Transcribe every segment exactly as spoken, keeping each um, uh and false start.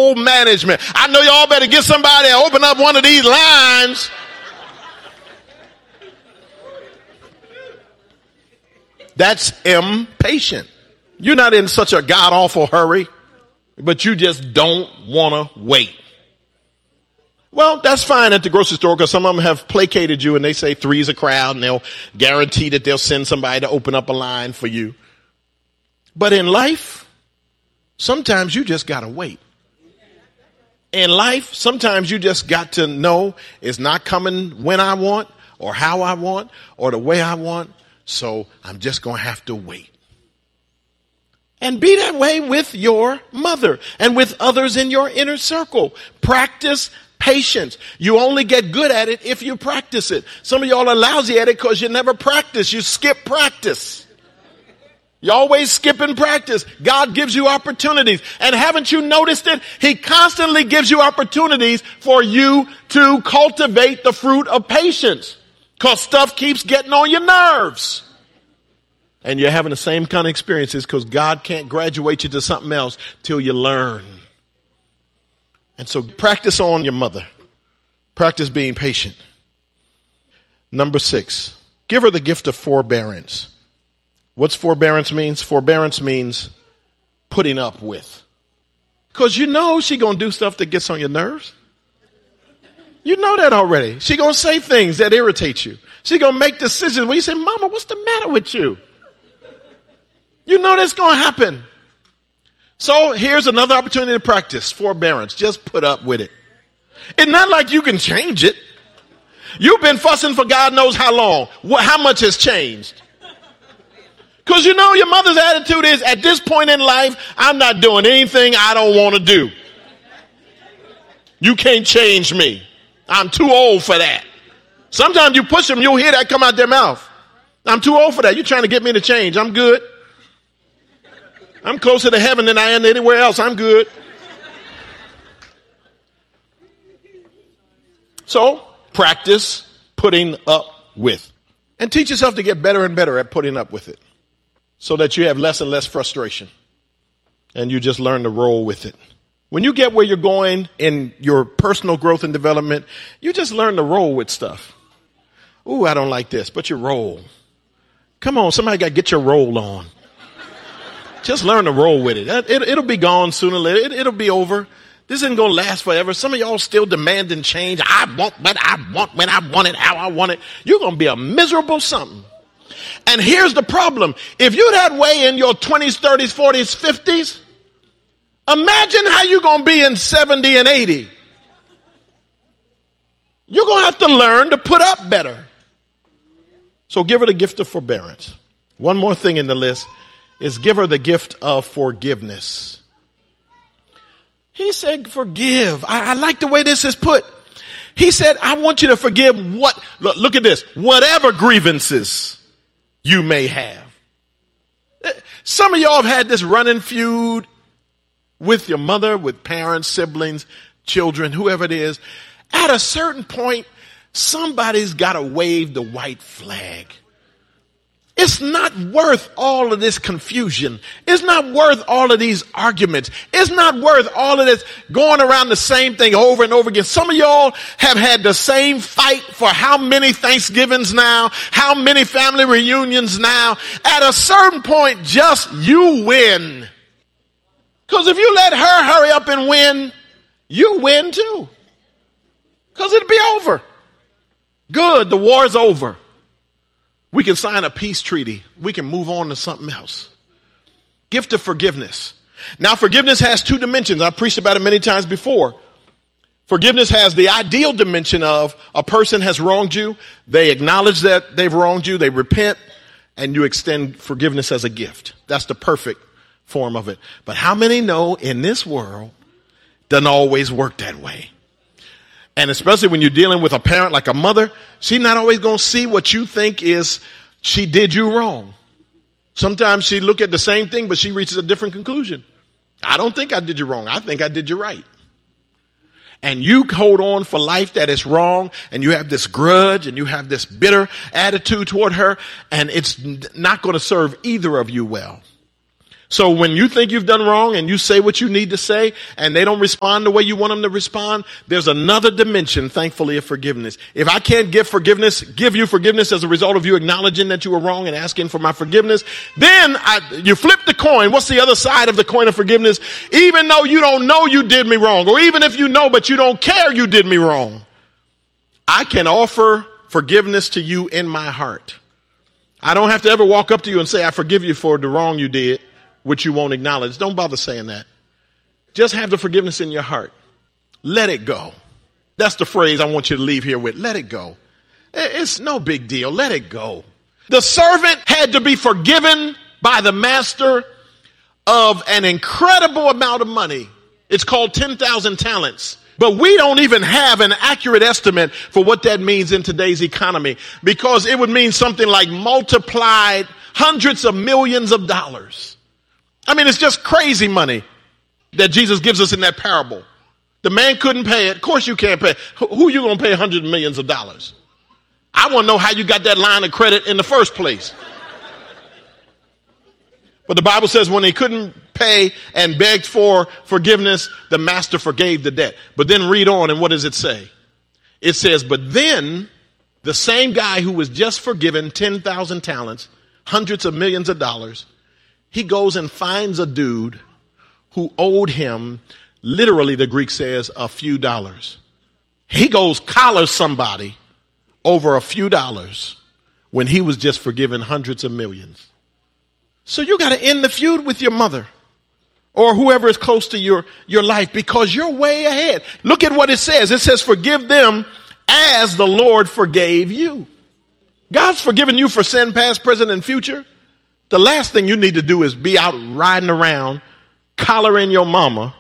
control management. I know y'all better get somebody to open up one of these lines. That's impatient. You're not in such a god-awful hurry, but you just don't want to wait. Well, that's fine at the grocery store because some of them have placated you and they say three's a crowd and they'll guarantee that they'll send somebody to open up a line for you. But in life, sometimes you just got to wait. In life, sometimes you just got to know it's not coming when I want or how I want or the way I want. So I'm just going to have to wait. And be that way with your mother and with others in your inner circle. Practice patience. You only get good at it if you practice it. Some of y'all are lousy at it because you never practice. You skip practice. You always skip in practice. God gives you opportunities. And haven't you noticed it? He constantly gives you opportunities for you to cultivate the fruit of patience. Because stuff keeps getting on your nerves. And you're having the same kind of experiences because God can't graduate you to something else till you learn. And so practice on your mother. Practice being patient. Number six, give her the gift of forbearance. What's forbearance means? Forbearance means putting up with. Because you know she's going to do stuff that gets on your nerves. You know that already. She's going to say things that irritate you. She's going to make decisions where you say, Mama, what's the matter with you? You know that's going to happen. So here's another opportunity to practice forbearance. Just put up with it. It's not like you can change it. You've been fussing for God knows how long. What, how much has changed? Because you know your mother's attitude is, at this point in life, I'm not doing anything I don't want to do. You can't change me. I'm too old for that. Sometimes you push them, you'll hear that come out their mouth. I'm too old for that. You're trying to get me to change. I'm good. I'm closer to heaven than I am anywhere else. I'm good. So practice putting up with. And teach yourself to get better and better at putting up with it. So that you have less and less frustration. And you just learn to roll with it. When you get where you're going in your personal growth and development, you just learn to roll with stuff. Ooh, I don't like this, but you roll. Come on, somebody got to get your roll on. Just learn to roll with it. it it'll be gone sooner or later. It, it'll be over. This isn't going to last forever. Some of y'all still demanding change. I want what I want when I want it, how I want it. You're going to be a miserable something. And here's the problem. If you're that way in your twenties, thirties, forties, fifties, imagine how you're going to be in seventy and eighty. You're going to have to learn to put up better. So give her the gift of forbearance. One more thing in the list is give her the gift of forgiveness. He said, forgive. I, I like the way this is put. He said, I want you to forgive what, look, look at this, whatever grievances you may have. Some of y'all have had this running feud with your mother, with parents, siblings, children, whoever it is. At a certain point, somebody's got to wave the white flag. It's not worth all of this confusion. It's not worth all of these arguments. It's not worth all of this going around the same thing over and over again. Some of y'all have had the same fight for how many Thanksgivings now, how many family reunions now. At a certain point, just you win. Because if you let her hurry up and win, you win too. Because it'll be over. Good, the war's over. We can sign a peace treaty. We can move on to something else. Gift of forgiveness. Now, forgiveness has two dimensions. I've preached about it many times before. Forgiveness has the ideal dimension of a person has wronged you. They acknowledge that they've wronged you. They repent, and you extend forgiveness as a gift. That's the perfect form of it. But how many know in this world doesn't always work that way? And especially when you're dealing with a parent like a mother, she's not always going to see what you think is she did you wrong. Sometimes she look at the same thing, but she reaches a different conclusion. I don't think I did you wrong. I think I did you right. And you hold on for life that is wrong, and you have this grudge, and you have this bitter attitude toward her, and it's not going to serve either of you well. So when you think you've done wrong and you say what you need to say and they don't respond the way you want them to respond, there's another dimension, thankfully, of forgiveness. If I can't give forgiveness, give you forgiveness as a result of you acknowledging that you were wrong and asking for my forgiveness, then I, you flip the coin. What's the other side of the coin of forgiveness? Even though you don't know you did me wrong, or even if you know but you don't care you did me wrong, I can offer forgiveness to you in my heart. I don't have to ever walk up to you and say, I forgive you for the wrong you did, which you won't acknowledge. Don't bother saying that. Just have the forgiveness in your heart. Let it go. That's the phrase I want you to leave here with. Let it go. It's no big deal. Let it go. The servant had to be forgiven by the master of an incredible amount of money. It's called ten thousand talents. But we don't even have an accurate estimate for what that means in today's economy, because it would mean something like multiplied hundreds of millions of dollars. I mean, it's just crazy money that Jesus gives us in that parable. The man couldn't pay it. Of course you can't pay. Who are you going to pay hundreds of millions of dollars? I want to know how you got that line of credit in the first place. But the Bible says when he couldn't pay and begged for forgiveness, the master forgave the debt. But then read on, and what does it say? It says, but then the same guy who was just forgiven ten thousand talents, hundreds of millions of dollars, he goes and finds a dude who owed him, literally the Greek says, a few dollars. He goes collars somebody over a few dollars when he was just forgiven hundreds of millions. So you got to end the feud with your mother or whoever is close to your, your life, because you're way ahead. Look at what it says. It says, forgive them as the Lord forgave you. God's forgiven you for sin, past, present, and future. The last thing you need to do is be out riding around, collaring your mama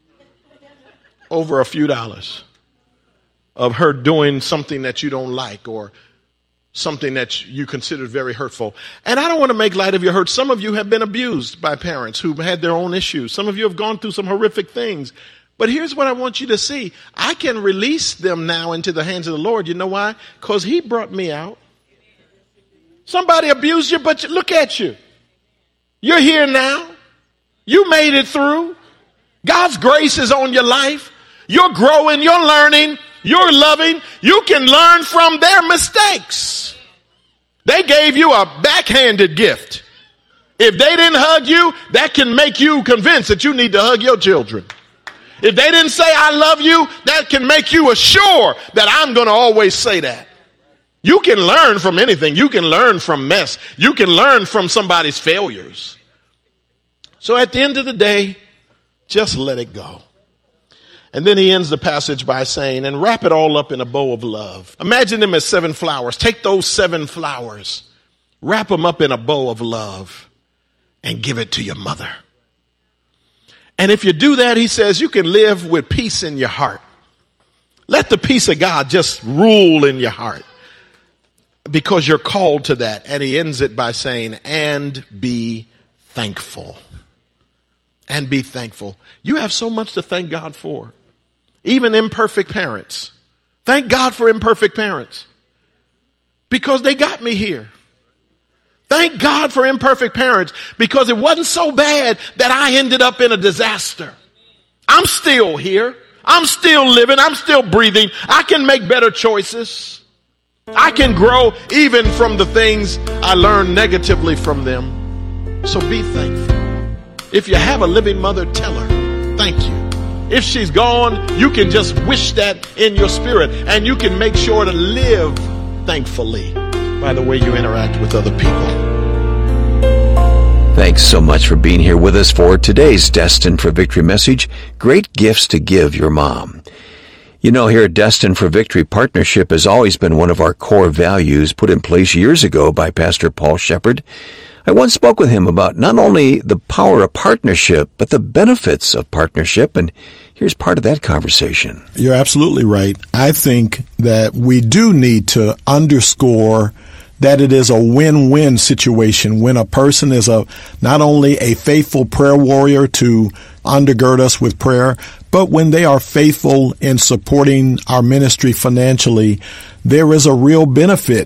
over a few dollars of her doing something that you don't like or something that you consider very hurtful. And I don't want to make light of your hurt. Some of you have been abused by parents who've had their own issues. Some of you have gone through some horrific things. But here's what I want you to see. I can release them now into the hands of the Lord. You know why? Because he brought me out. Somebody abused you, but you, look at you. You're here now. You made it through. God's grace is on your life. You're growing. You're learning. You're loving. You can learn from their mistakes. They gave you a backhanded gift. If they didn't hug you, that can make you convinced that you need to hug your children. If they didn't say, I love you, that can make you assure that I'm going to always say that. You can learn from anything. You can learn from mess. You can learn from somebody's failures. So at the end of the day, just let it go. And then he ends the passage by saying, and wrap it all up in a bow of love. Imagine them as seven flowers. Take those seven flowers, wrap them up in a bow of love, and give it to your mother. And if you do that, he says, you can live with peace in your heart. Let the peace of God just rule in your heart, because you're called to that. And he ends it by saying, and be thankful. And be thankful. You have so much to thank God for. Even imperfect parents. Thank God for imperfect parents, because they got me here. Thank God for imperfect parents, because it wasn't so bad that I ended up in a disaster. I'm still here. I'm still living. I'm still breathing. I can make better choices. I can grow even from the things I learned negatively from them. So be thankful. If you have a living mother, tell her, thank you. If she's gone, you can just wish that in your spirit, and you can make sure to live thankfully by the way you interact with other people. Thanks so much for being here with us for today's Destined for Victory message, Great Gifts to Give Your Mom. You know, here at Destined for Victory, partnership has always been one of our core values put in place years ago by Pastor Paul Shepherd. I once spoke with him about not only the power of partnership, but the benefits of partnership, and here's part of that conversation. You're absolutely right. I think that we do need to underscore that it is a win-win situation when a person is a not only a faithful prayer warrior to undergird us with prayer, but when they are faithful in supporting our ministry financially, there is a real benefit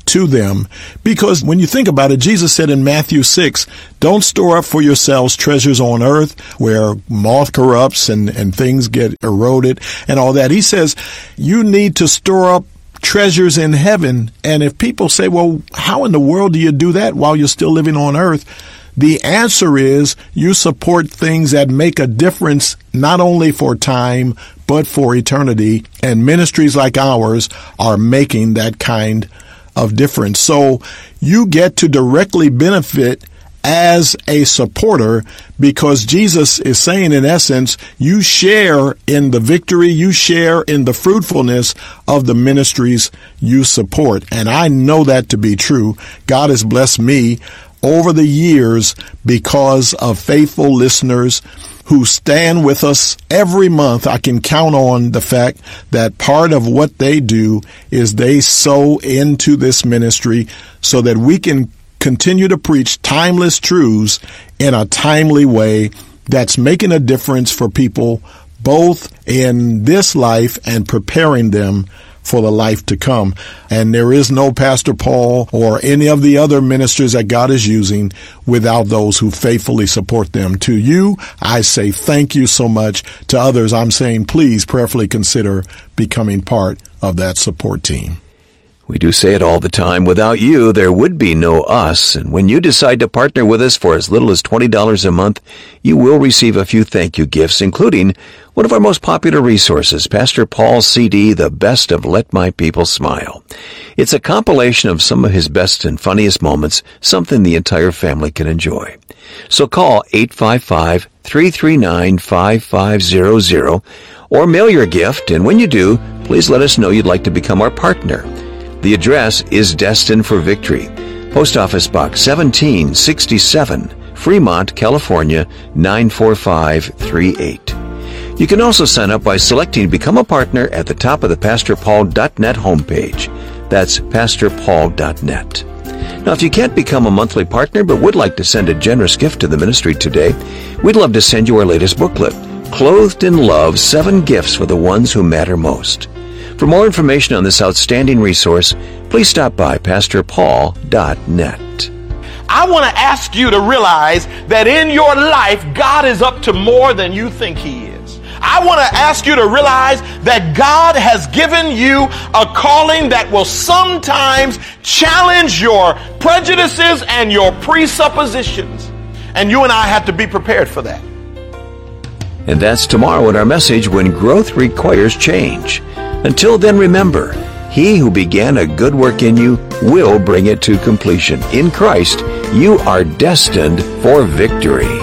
to them. Because when you think about it, Jesus said in Matthew six, don't store up for yourselves treasures on earth where moth corrupts and, and things get eroded and all that. He says you need to store up treasures in heaven. And if people say, well, how in the world do you do that while you're still living on earth? The answer is you support things that make a difference not only for time, but for eternity. And ministries like ours are making that kind of difference. So you get to directly benefit as a supporter because Jesus is saying, in essence, you share in the victory, you share in the fruitfulness of the ministries you support. And I know that to be true. God has blessed me over the years because of faithful listeners who stand with us every month. I can count on the fact that part of what they do is they sow into this ministry so that we can continue to preach timeless truths in a timely way that's making a difference for people both in this life and preparing them for the life to come. And there is no Pastor Paul or any of the other ministers that God is using without those who faithfully support them. To you, I say thank you so much. To others, I'm saying please prayerfully consider becoming part of that support team. We do say it all the time. Without you, there would be no us. And when you decide to partner with us for as little as twenty dollars a month, you will receive a few thank you gifts, including one of our most popular resources, Pastor Paul's C D, The Best of Let My People Smile. It's a compilation of some of his best and funniest moments, something the entire family can enjoy. So call eight five five, three three nine, five five zero zero or mail your gift, and when you do, please let us know you'd like to become our partner. The address is Destined for Victory, Post Office Box seventeen sixty-seven, Fremont, California, nine four five three eight. You can also sign up by selecting Become a Partner at the top of the pastor paul dot net homepage. That's pastor paul dot net. Now, if you can't become a monthly partner but would like to send a generous gift to the ministry today, we'd love to send you our latest booklet, Clothed in Love, Seven Gifts for the Ones Who Matter Most. For more information on this outstanding resource, please stop by pastor paul dot net. I want to ask you to realize that in your life, God is up to more than you think He is. I want to ask you to realize that God has given you a calling that will sometimes challenge your prejudices and your presuppositions. And you and I have to be prepared for that. And that's tomorrow in our message, When Growth Requires Change. Until then, remember, He who began a good work in you will bring it to completion. In Christ, you are destined for victory.